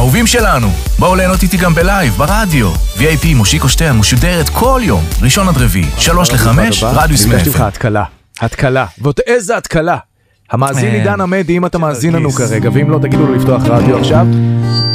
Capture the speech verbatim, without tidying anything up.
האהובים שלנו, בואו ליהנות איתי גם בלייב, ברדיו. וי איי פי מושיקו שטרן משודרת כל יום, ראשון עד רביעי, שלוש לחמש, רדיוס מאה. יש לך התקלה, התקלה, ועוד איזה התקלה. המאזין עידן עמדי, אם אתה מאזין לנו כרגע, ואם לא תגידו לו לפתוח רדיו עכשיו.